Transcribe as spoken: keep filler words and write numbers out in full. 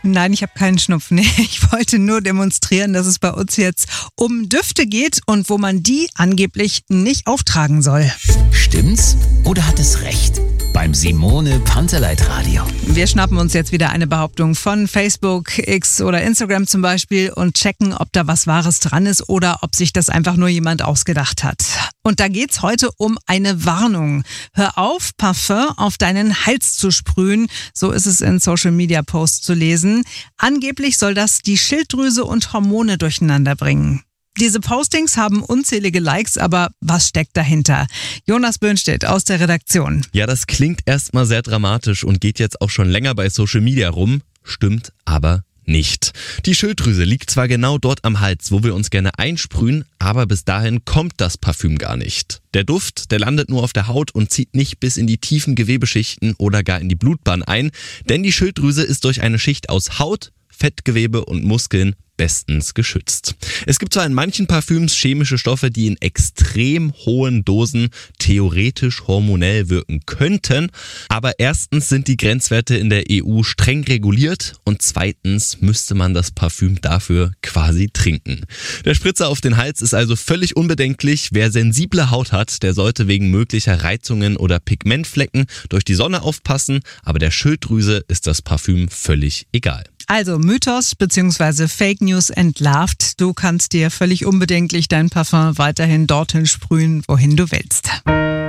Nein, ich habe keinen Schnupfen. Ich wollte nur demonstrieren, dass es bei uns jetzt um Düfte geht und wo man die angeblich nicht auftragen soll. Stimmt's oder hat es recht? Beim Simone Panteleit Radio. Wir schnappen uns jetzt wieder eine Behauptung von Facebook, X oder Instagram zum Beispiel und checken, ob da was Wahres dran ist oder ob sich das einfach nur jemand ausgedacht hat. Und da geht's heute um eine Warnung. Hör auf, Parfum auf deinen Hals zu sprühen. So ist es in Social-Media-Posts zu lesen. Angeblich soll das die Schilddrüse und Hormone durcheinander bringen. Diese Postings haben unzählige Likes, aber was steckt dahinter? Jonas Böhnstedt aus der Redaktion. Ja, das klingt erstmal sehr dramatisch und geht jetzt auch schon länger bei Social Media rum, stimmt aber nicht. Die Schilddrüse liegt zwar genau dort am Hals, wo wir uns gerne einsprühen, aber bis dahin kommt das Parfüm gar nicht. Der Duft, der landet nur auf der Haut und zieht nicht bis in die tiefen Gewebeschichten oder gar in die Blutbahn ein, denn die Schilddrüse ist durch eine Schicht aus Haut, Fettgewebe und Muskeln bestens geschützt. Es gibt zwar in manchen Parfüms chemische Stoffe, die in extrem hohen Dosen theoretisch hormonell wirken könnten, aber erstens sind die Grenzwerte in der E U streng reguliert und zweitens müsste man das Parfüm dafür quasi trinken. Der Spritzer auf den Hals ist also völlig unbedenklich. Wer sensible Haut hat, der sollte wegen möglicher Reizungen oder Pigmentflecken durch die Sonne aufpassen, aber der Schilddrüse ist das Parfüm völlig egal. Also Mythos bzw. Fake News entlarvt. Du kannst dir völlig unbedenklich dein Parfum weiterhin dorthin sprühen, wohin du willst.